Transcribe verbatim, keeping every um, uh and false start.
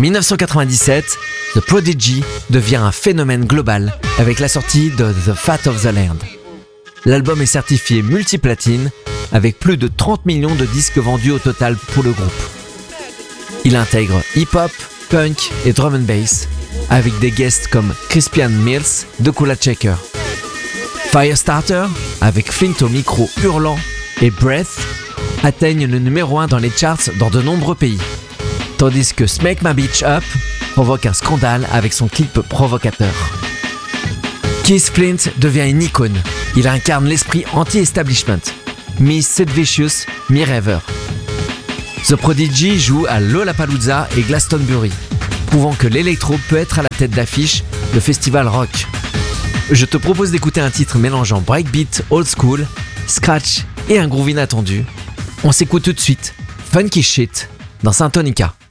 dix-neuf cent quatre-vingt-dix-sept, The Prodigy devient un phénomène global avec la sortie de The Fat of the Land. L'album est certifié multiplatine avec plus de trente millions de disques vendus au total pour le groupe. Il intègre hip-hop, punk et drum and bass avec des guests comme Crispian Mills de Kula Shaker. Firestarter, avec Flint au micro hurlant, et Breath atteignent le numéro un dans les charts dans de nombreux pays. Tandis que Smack My Bitch Up provoque un scandale avec son clip provocateur. Keith Flint devient une icône. Il incarne l'esprit anti-establishment. Miss Sid Vicious, Me Rêveur. The Prodigy joue à Lollapalooza et Glastonbury, prouvant que l'électro peut être à la tête d'affiche de festival rock. Je te propose d'écouter un titre mélangeant breakbeat old school, scratch et un groove inattendu. On s'écoute tout de suite Funky Shit dans Synthonica.